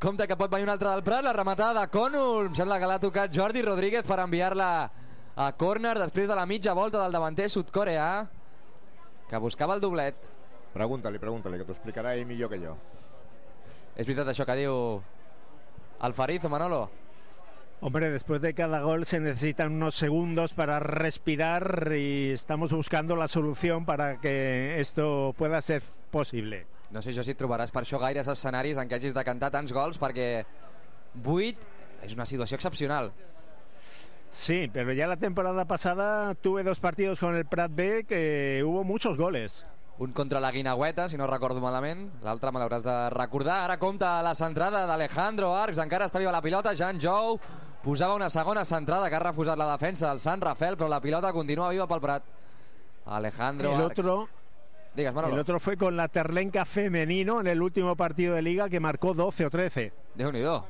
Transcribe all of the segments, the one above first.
Compte que pot venir un altre del Prat. La rematada de Cònol. Em sembla que l'ha tocat Jordi Rodríguez per enviar-la a córner després de la mitja volta del davanter sud-coreà, que buscava el doblet. Pregunta-li, que t'ho explicarà ell millor que jo. És veritat això que diu Alfariz o Manolo? Hombre, después de cada gol se necesitan unos segundos para respirar y estamos buscando la solución para que esto pueda ser posible. No sé jo si et trobaràs per això gaires escenaris en què hagis de cantar tants gols, perquè 8 és una situació excepcional. Sí, pero ya la temporada pasada tuve 2 partidos con el Prat B que hubo muchos goles. Un contra la Guinagüeta, si no recordo malament. L'altre me l'hauràs de recordar. Ara compta la centrada d'Alejandro Arcs. Encara està viva la pilota. Jean Jou posava una segona centrada que ha refusat la defensa del Sant Rafel, però la pilota continua viva pel Prat. Alejandro Arcs. Digues, Manolo. El otro fue con la Terlenca femenino en el último partido de Liga que marcó 12 o 13. Déu-n'hi-do.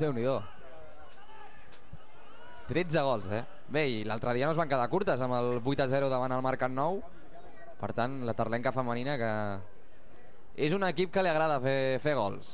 13 gols, Bé, i l'altre dia no es van quedar curtes amb el 8-0 davant el Marc Nou. Per tant, la Terlenca femenina, que és un equip que li agrada fer gols.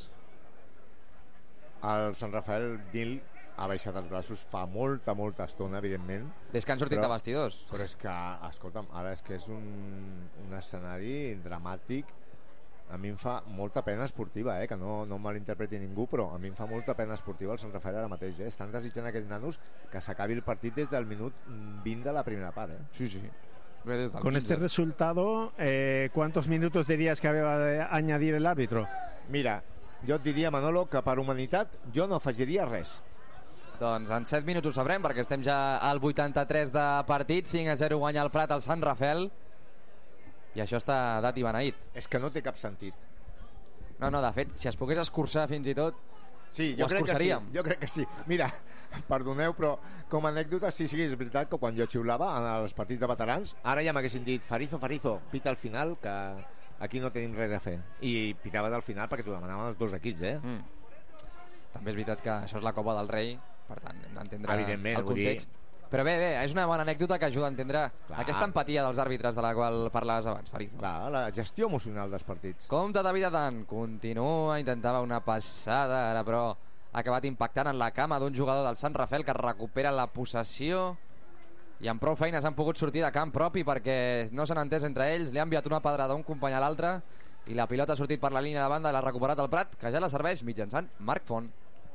El Sant Rafael Nil ha baixat els braços fa molta estona, evidentment. Des que han sortit de vestidors. Però és que, escolta'm, ara és que és un escenari dramàtic. A mi em fa molta pena esportiva, que no malinterpreti ningú, però a mi em fa molta pena esportiva el Sant Rafael ara mateix. Estan desitjant aquests nanos que s'acabi el partit des del minut 20 de la primera part. Sí. Con este resultado, ¿cuántos minutos dirías que había de añadir el árbitro? Mira, jo et diria, Manolo, que per humanitat jo no afegiria res. Doncs en 7 minuts ho sabrem, perquè estem ja al 83 de partit. 5-0 guanya el Prat al Sant Rafel, i això està dat i beneït. És que no té cap sentit. No, de fet, si es pogués escurçar fins i tot, sí, jo crec que sí. Mira, perdoneu, però com a anècdota sí, és veritat que quan jo xiulava en els partits de veterans, ara ja m'haguessin dit Farizo, pita al final, que aquí no tenim res a fer. I pitaves al final perquè t'ho demanaven els dos equips, També és veritat que això és la Copa del Rei, per tant hem d'entendre el context. Però bé, és una bona anècdota que ajuda a entendre aquesta empatia dels àrbitres de la qual parlaves abans, Farizo. La gestió emocional dels partits. Compte David Adán, continua, intentava una passada, ara però ha acabat impactant en la cama d'un jugador del Sant Rafel que recupera la possessió, i amb prou feines han pogut sortir de camp propi perquè no s'han entès entre ells. Li ha enviat una pedrada d'un company a l'altre i la pilota ha sortit per la línia de banda i l'ha recuperat el Prat, que ja la serveix mitjançant Marc Font.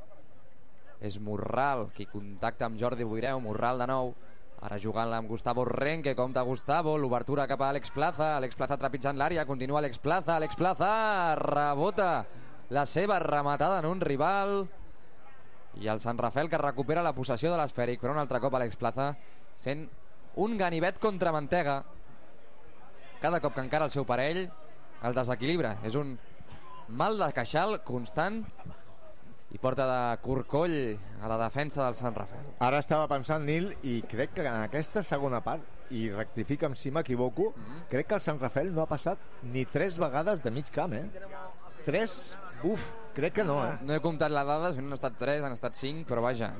És Morral qui contacta amb Jordi Boireu. Morral de nou, ara jugant-la amb Gustavo Renque. Compta Gustavo, l'obertura cap a Àlex Plaza trepitjant l'àrea, continua Àlex Plaza, rebota la seva rematada en un rival, i el Sant Rafel que recupera la possessió de l'esfèric, però un altre cop Àlex Plaza sent un ganivet contra mantega. Cada cop que encara el seu parell el desequilibra, és un mal de queixal constant i porta de corcoll a la defensa del Sant Rafel. Ara estava pensant, Nil, i crec que en aquesta segona part, i rectifica'm si m'equivoco, crec que el Sant Rafel no ha passat ni 3 vegades de mig camp, 3? Crec que no, No he comptat les dades, no han estat 3, han estat 5, però vaja,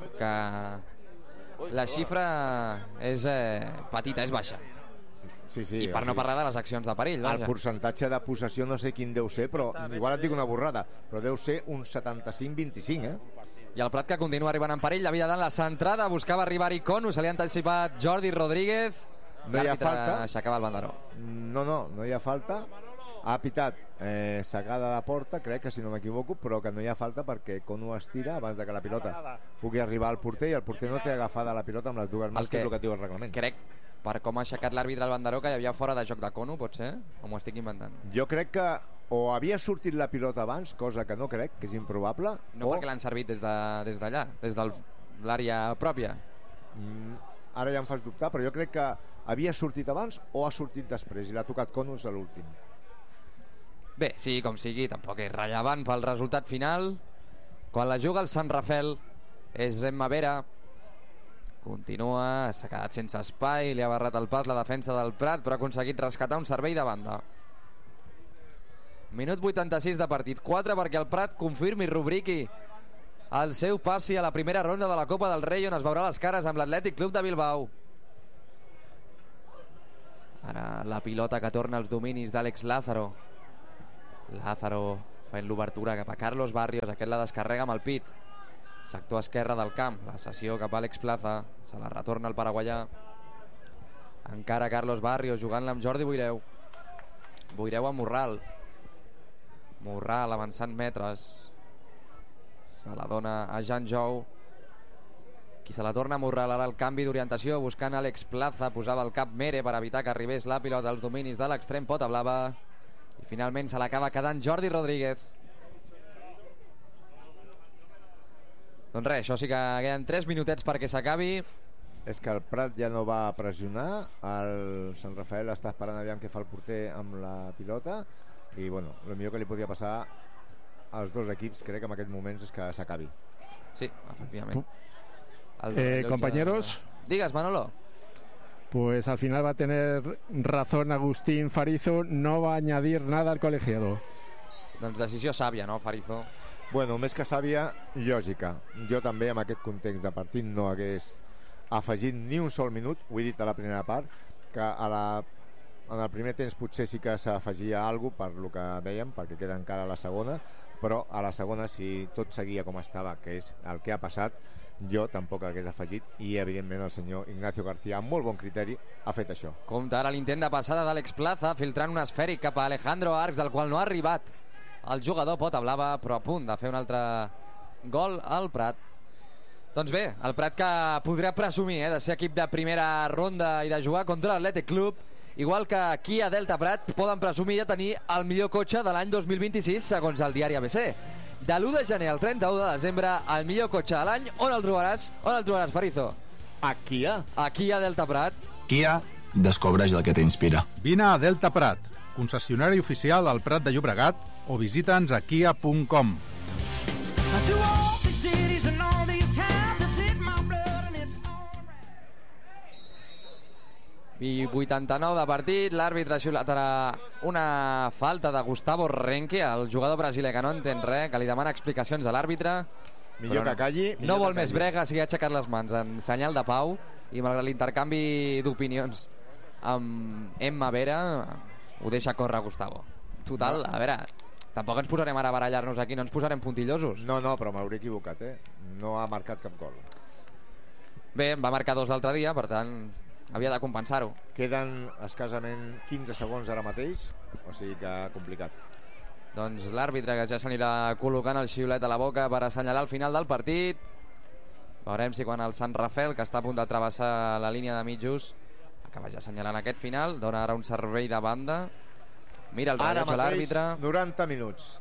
que la xifra és petita, és baixa. Sí, I per no parlar de les accions de perill, el percentatge de possessió no sé quin deu ser, però igual et dic una borrada, però deu ser un 75-25, I el Prat que continua arribant en perill. David Adán, la centrada, buscava arribar-hi Conu, se li ha anticipat Jordi Rodríguez, no hi ha falta, aixecava el banderó. No hi ha falta, ha pitat segada de porta, crec que si no m'equivoco, però que no hi ha falta perquè Conu estira abans de que la pilota pugui arribar al porter, i el porter no té agafada la pilota amb les dues mans, que és el que diu el reglament. Crec, per com ha aixecat l'àrbitre al banderó, que hi havia fora de joc de Conu, pot ser? O m'ho estic inventant? Jo crec que o havia sortit la pilota abans, cosa que no crec, que és improbable, perquè l'han servit des d'allà, des de l'àrea pròpia. Ara ja em fas dubtar, però jo crec que havia sortit abans o ha sortit després i l'ha tocat Conus a l'últim. Bé, sí, com sigui, tampoc és rellevant pel resultat final. Quan la juga el Sant Rafel és Emma Vera, continua, s'ha quedat sense espai, li ha barrat el pas la defensa del Prat, però ha aconseguit rescatar un servei de banda. Minut 86 de partit, 4 perquè el Prat confirmi i rubriqui el seu passi a la primera ronda de la Copa del Rei, on es veurà les cares amb l'Atlètic Club de Bilbao. Ara la pilota que torna als dominis d'Àlex Lázaro fent l'obertura cap a Carlos Barrios, aquest la descarrega amb el pit, sector esquerre del camp, la cessió cap a Àlex Plaza, se la retorna el paraguaià, encara Carlos Barrios jugant-la amb Jordi Boireu, Boireu amb Morral avançant metres, se la dona a Jan Jou, qui se la torna a Morral. Ara el canvi d'orientació buscant Àlex Plaza, posava el cap Mere per evitar que arribés la pilota als dominis de l'extrem pota blava, i finalment se l'acaba quedant Jordi Rodríguez. Doncs res, això sí que queden 3 minutets perquè s'acabi. És que el Prat ja no va pressionar, el Sant Rafael està esperant aviam què fa el porter amb la pilota, i bueno, el millor que li podia passar als dos equips, crec que en aquests moments, és que s'acabi. Sí, efectivament. Compañeros, digas, Manolo. Pues al final va a tener razón Agustín Farizo, no va a añadir nada al colegiado. Doncs decisió sàvia, no, Farizo? Bueno, més que sàvia, lògica. Jo també en aquest context de partit no hagués afegit ni un sol minut, ho he dit a la primera part, que en el primer temps potser sí que s'afegia alguna cosa per lo que dèiem, perquè queda encara la segona, però a la segona, si tot seguia com estava, que és el que ha passat, jo tampoc hagués afegit, i evidentment el senyor Ignacio García, amb molt bon criteri, ha fet això. Compte ara l'intent de passada d'Àlex Plaza, filtrant un esfèric cap a Alejandro Arcs, el qual no ha arribat el jugador pota blava, però a punt de fer un altre gol al Prat. Doncs bé, el Prat que podrà presumir de ser equip de primera ronda i de jugar contra l'Athletic Club, igual que aquí a Delta Prat poden presumir de tenir el millor cotxe de l'any 2026 segons el diari ABC. De l'1 de gener al 31 de desembre, el millor cotxe de l'any. On el trobaràs, Farizo? Aquí a Delta Prat. Kia, descobreix el que t'inspira. Vine a Delta Prat, concessionari oficial al Prat de Llobregat, o visita'ns a kia.com. I 89 de partit, l'àrbitre ha xiulat una falta de Gustavo Renque, el jugador brasiler que no entén res, que li demana explicacions a l'àrbitre. Millor que calli. No vol més brega, si ha aixecat les mans en senyal de pau, i malgrat l'intercanvi d'opinions amb Emma Vera, ho deixa córrer Gustavo. Total, a veure, tampoc ens posarem ara a barallar-nos aquí, no ens posarem puntillosos. No, però m'hauré equivocat, no ha marcat cap gol. Bé, va marcar 2 l'altre dia, per tant havia de compensar-ho. Queden escassament 15 segons ara mateix, o sigui que complicat. Doncs l'àrbitre que ja s'anirà col·locant el xiulet a la boca per assenyalar el final del partit. Veurem si quan el Sant Rafael, que està a punt de travessar la línia de mitjos, acaba ja assenyalant aquest final, dona ara un servei de banda. Mira el rellotge l'àrbitre. 90 minuts.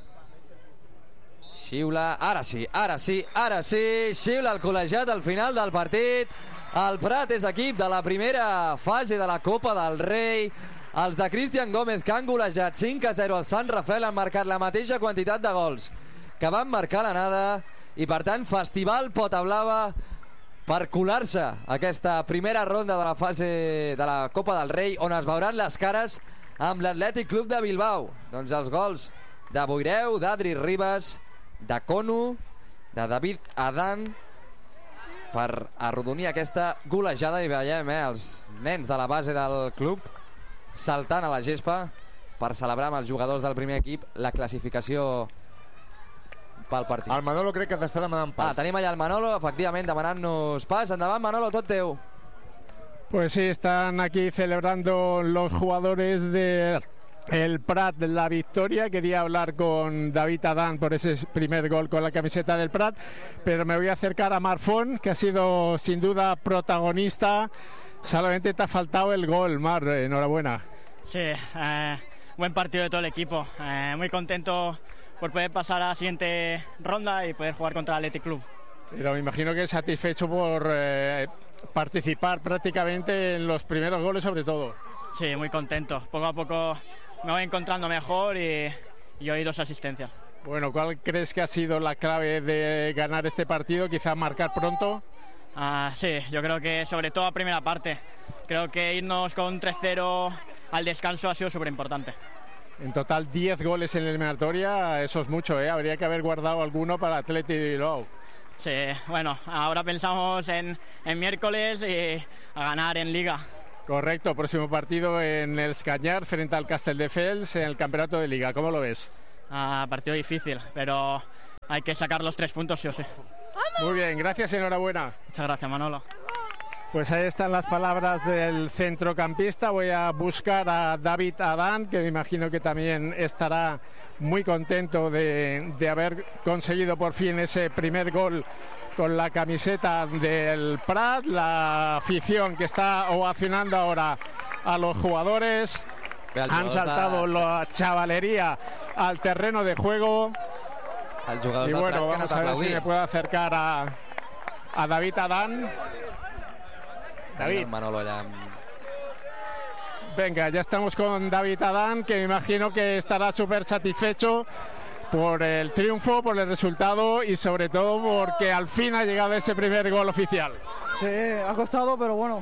Xiula, ara sí, xiula el col·legiat al final del partit. El Prat és equip de la primera fase de la Copa del Rei. Els de Cristian Gómez, que han golejat 5-0 al Sant Rafael, han marcat la mateixa quantitat de gols que van marcar l'anada, i per tant festival pota blava per colar-se aquesta primera ronda de la fase de la Copa del Rei, on es veuran les cares amb l'Atlètic Club de Bilbao. Doncs els gols de Boireu, d'Adri Ribas, de Kono, de David Adán, per arrodonir aquesta golejada. I veiem els nens de la base del club saltant a la gespa per celebrar amb els jugadors del primer equip la classificació pel partit. El Manolo crec que t'està demanant pas. Tenim allà el Manolo, efectivament, demanant-nos pas. Endavant, Manolo, tot teu. Pues sí, están aquí celebrando los jugadores de el Prat la victoria. Quería hablar con David Adán por ese primer gol con la camiseta del Prat, pero me voy a acercar a Marfón, que ha sido sin duda protagonista. Solamente te ha faltado el gol, Mar, enhorabuena. Sí, buen partido de todo el equipo, muy contento por poder pasar a la siguiente ronda y poder jugar contra el Athletic Club. Pero me imagino que satisfecho por participar prácticamente en los primeros goles sobre todo. Sí, muy contento, poco a poco me voy encontrando mejor y hoy 2 asistencias. Bueno, ¿cuál crees que ha sido la clave de ganar este partido? Quizá marcar pronto. Sí, yo creo que sobre todo a primera parte. Creo que irnos con 3-0 al descanso ha sido súper importante. En total 10 goles en la eliminatoria, eso es mucho, ¿eh? Habría que haber guardado alguno para Athletic de Bilbao. Sí, bueno, ahora pensamos en miércoles y a ganar en Liga. Correcto, próximo partido en el Escañar frente al Castelldefels en el campeonato de Liga. ¿Cómo lo ves? partido difícil, pero hay que sacar los 3 puntos sí o sí. Muy bien, gracias, enhorabuena. Muchas gracias, Manolo. Pues ahí están las palabras del centrocampista. Voy a buscar a David Adán, que me imagino que también estará muy contento de haber conseguido por fin ese primer gol con la camiseta del Prat. La afición que está ovacionando ahora a los jugadores. Han saltado la chavalería al terreno de juego. Y bueno, vamos a ver si me puedo acercar a David Adán. David. Manolo allà. Venga, ya estamos con David Adán, que me imagino que estará súper satisfecho por el triunfo, por el resultado y sobre todo porque al fin ha llegado ese primer gol oficial. Sí, ha costado, pero bueno,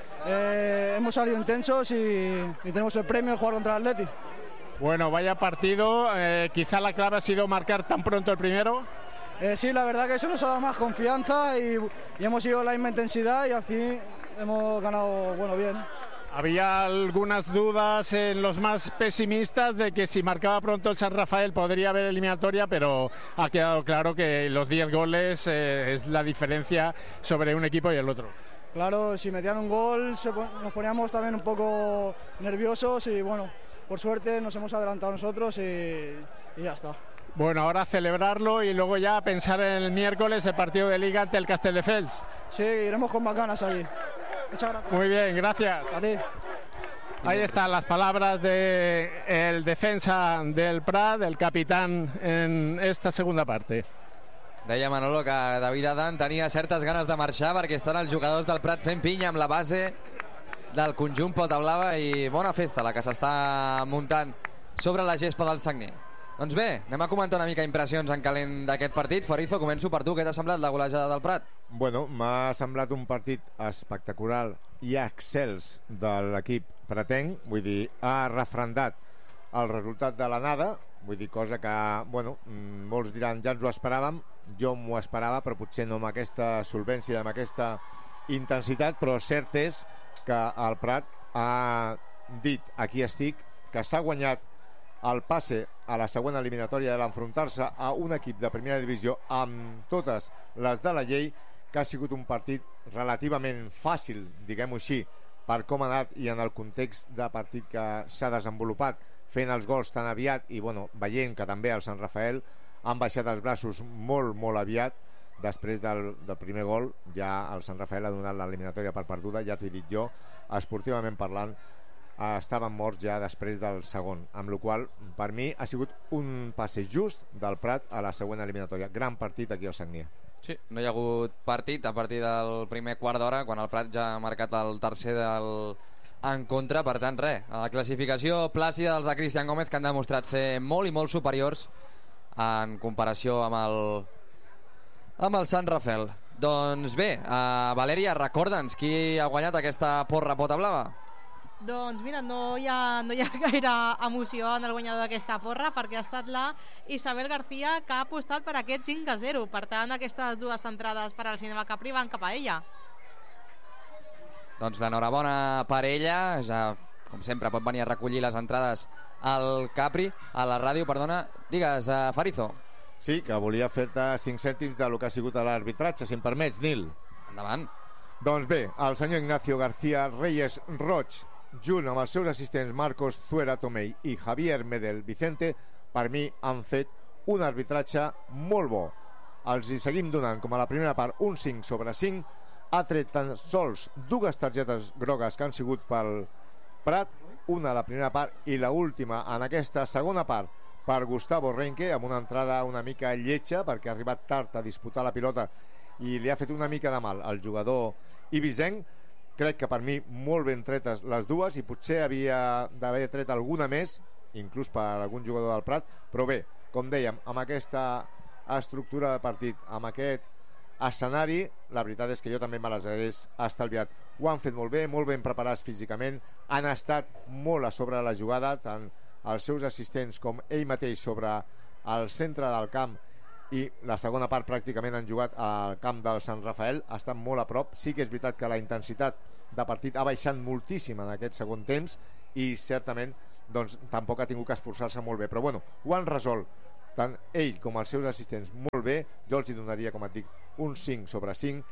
hemos salido intensos y tenemos el premio de jugar contra el Atleti. Bueno, vaya partido, quizá la clave ha sido marcar tan pronto el primero. Sí, la verdad que eso nos ha dado más confianza y hemos ido a la misma intensidad y al fin hemos ganado, bueno, bien. Había algunas dudas en los más pesimistas de que si marcaba pronto el San Rafael podría haber eliminatoria, pero ha quedado claro que los 10 goles es la diferencia sobre un equipo y el otro. Claro, si metían un gol nos poníamos también un poco nerviosos y bueno, por suerte nos hemos adelantado nosotros y ya está. Bueno, ahora celebrarlo y luego ya pensar en el miércoles el partido de Liga ante el Castelldefels. Sí, iremos con bacanas allí. Muchas gracias. Muy bien, gracias. A ti. Ahí están las palabras del defensa del Prat, el capitán en esta segunda parte. Deia Manolo que David Adán tenia certes ganes de marxar perquè estan els jugadors del Prat fent pinya amb la base del conjunt Pota Blava i bona festa la que s'està muntant sobre la gespa del Sagner. Doncs bé, anem a comentar una mica impressions en calent d'aquest partit. Farizo, començo per tu. Què t'ha semblat la golejada del Prat? Bueno, m'ha semblat un partit espectacular i excels de l'equip pratenc. Vull dir, ha refrendat el resultat de l'anada. Vull dir, cosa que, bueno, molts diran, ja ens ho esperàvem. Jo m'ho esperava, però potser no amb aquesta solvència i amb aquesta intensitat. Però cert és que el Prat ha dit, aquí estic, que s'ha guanyat el passe a la següent eliminatòria de l'enfrontar-se a un equip de primera divisió amb totes les de la llei, que ha sigut un partit relativament fàcil, diguem-ho així, per com ha anat i en el context de partit que s'ha desenvolupat, fent els gols tan aviat i bueno, veient que també el Sant Rafael han baixat els braços molt, molt aviat. Després del primer gol ja el Sant Rafael ha donat l'eliminatòria per perduda, ja t'ho he dit jo, esportivament parlant estaven morts ja després del segon, amb la qual per mi ha sigut un passe just del Prat a la següent eliminatòria. Gran partit aquí al Sagnia. Sí, no hi ha hagut partit a partir del primer quart d'hora, quan el Prat ja ha marcat el tercer en contra. Per tant, res, a la classificació plàcida dels de Cristian Gómez, que han demostrat ser molt i molt superiors en comparació amb el Sant Rafael. Doncs bé, Valèria, recorda'ns qui ha guanyat aquesta porra Pota Blava. Doncs mira, no hi ha gaire emoció en el guanyador d'aquesta porra, perquè ha estat la Isabel García, que ha apostat per aquest 5-0. Per tant, aquestes dues entrades per al Cinema Capri van cap a ella. Doncs l'enhorabona per ella. Ja, com sempre, pot venir a recollir les entrades al Capri, a la ràdio, perdona. Digues, Farizo. Sí, que volia fer-te 5 cèntims del que ha sigut l'arbitratge, si em permets, Nil. Endavant. Doncs bé, el senyor Ignacio García Reyes Roig, junt amb els seus assistents Marcos Zuera Tomei i Javier Medel Vicente, per mi han fet un arbitratge molt bo. Els hi seguim donant, com a la primera part, un 5/5. Ha tret tan sols 2 targetes grogues que han sigut pel Prat, una a la primera part i la última en aquesta segona part per Gustavo Renque, amb una entrada una mica lletja perquè ha arribat tard a disputar la pilota i li ha fet una mica de mal al jugador ibisenc. Crec que per mi molt ben tretes les dues i potser havia d'haver tret alguna més, inclús per algun jugador del Prat, però bé, com dèiem, amb aquesta estructura de partit, amb aquest escenari, la veritat és que jo també me les hagués estalviat. Ho han fet molt ben preparats físicament, han estat molt a sobre de la jugada, tant els seus assistents com ell mateix sobre el centre del camp, i la segona part pràcticament han jugat al camp del Sant Rafael, estan molt a prop. Sí que és veritat que la intensitat de partit ha baixat moltíssim en aquest segon temps i certament doncs tampoc ha tingut que esforçar-se molt bé, però bueno, ho han resolt tant ell com els seus assistents molt bé. Jo els hi donaria, com et dic, un 5 sobre 5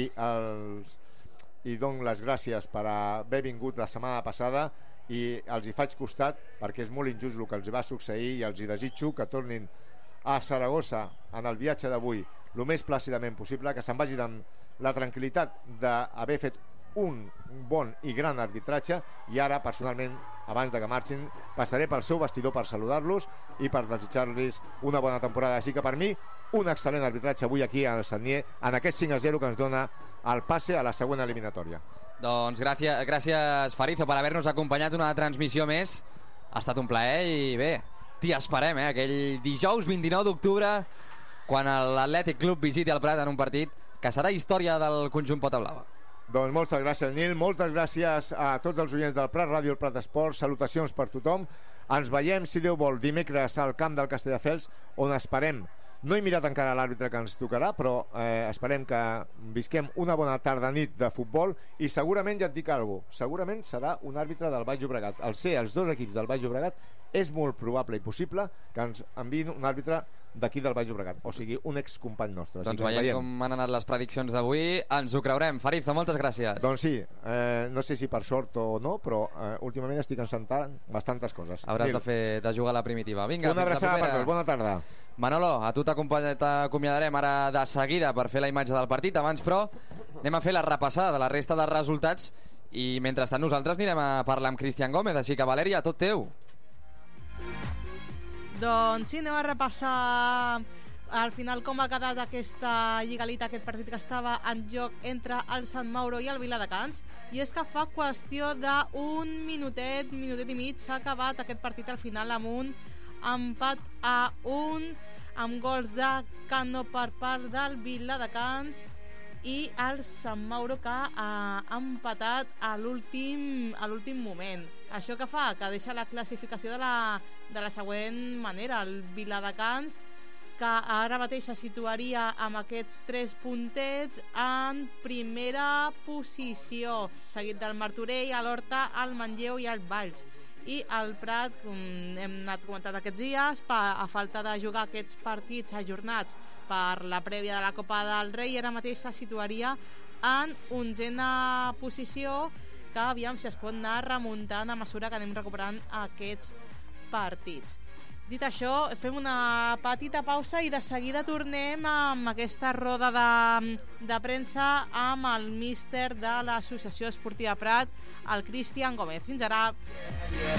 i dono les gràcies per haver vingut la setmana passada i els hi faig costat perquè és molt injust el que els va succeir i els hi desitjo que tornin a Saragossa en el viatge d'avui el més plàcidament possible, que se'n vagin amb la tranquil·litat d'haver fet un bon i gran arbitratge, i ara personalment, abans de que marxin, passaré pel seu vestidor per saludar-los i per desitjar-los una bona temporada. Així que per mi, un excel·lent arbitratge avui aquí al Sagnier, en aquest 5-0 que ens dona el passe a la següent eliminatòria. Doncs gràcies Farizo per haver-nos acompanyat una transmissió més. Ha estat un plaer i bé, t'hi esperem, aquell dijous 29 d'octubre quan l'Atlètic Club visiti el Prat en un partit que serà història del conjunt Pota Blava. Doncs moltes gràcies, Nil, moltes gràcies a tots els oients del Prat Ràdio, el Prat Esports, salutacions per tothom. Ens veiem, si Déu vol, dimecres al camp del Castelldefels, on esperem, no he mirat encara l'àrbitre que ens tocarà, però esperem que visquem una bona tarda-nit de futbol i segurament, ja et dic alguna cosa, segurament serà un àrbitre del Baix Llobregat. Al ser els dos equips del Baix Llobregat, és molt probable i possible que ens enviïn un àrbitre d'aquí del Baix Llobregat, o sigui, un excompany nostre. Doncs veiem com han anat les prediccions d'avui, ens ho creurem. Farizo, moltes gràcies. Doncs sí, no sé si per sort o no, però últimament estic encentant bastantes coses. Hauràs de jugar a la primitiva. Vinga, una abraçada per tots, bona tarda. Manolo, a tu t'acomiadarem ara de seguida per fer la imatge del partit. Abans, però, anem a fer la repassada de la resta de resultats i mentrestant nosaltres anirem a parlar amb Cristian Gómez, així que Valèria, tot teu. Doncs sí, anem a repassar al final com ha quedat aquesta lligalita, aquest partit que estava en joc entre el Sant Mauro i el Viladecans. I és que fa qüestió d'un minutet i mig s'ha acabat aquest partit al final amb un empat a 1 amb gols de Cano per part del Viladecans i el Sant Mauro que ha empatat a l'últim moment. Això que fa? Que deixa la classificació de la següent manera. El Viladecans, que ara mateix se situaria amb aquests 3 puntets en primera posició, seguit del Martorell, l'Horta, el Manlleu i el Valls. I el Prat, com hem anat comentant aquests dies, a falta de jugar aquests partits ajornats per la prèvia de la Copa del Rei, ara mateix se situaria en 11a posició, que aviam si es pot anar remuntant a mesura que anem recuperant aquests partits. Dit això, fem una petita pausa i de seguida tornem amb aquesta roda de premsa amb el míster de l'Associació Esportiva Prat, el Cristian Gómez. Fins ara.